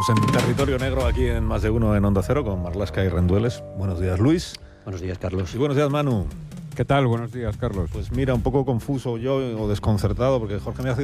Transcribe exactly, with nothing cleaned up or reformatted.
Estamos en territorio negro aquí en Más de Uno en Onda Cero con Marlaska y Rendueles. Buenos días, Luis. Buenos días, Carlos. Y buenos días, Manu. ¿Qué tal? Buenos días, Carlos. Pues mira, un poco confuso yo o desconcertado porque Jorge me hace